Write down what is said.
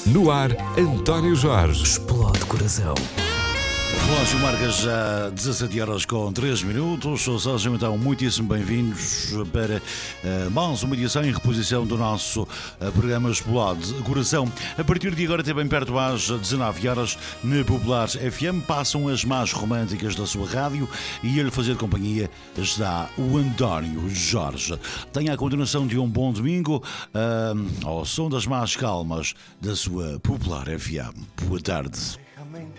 No ar, António Jorge. Explode coração. Relógio marca já 17 horas com 3 minutos. Sejam então muitíssimo bem-vindos para mais uma edição em reposição do nosso programa Explode Coração. A partir de agora, até bem perto às 19 horas, na Popular FM, passam as mais românticas da sua rádio e a lhe fazer companhia está o António Jorge. Tenha a continuação de um bom domingo ao som das mais calmas da sua Popular FM. Boa tarde.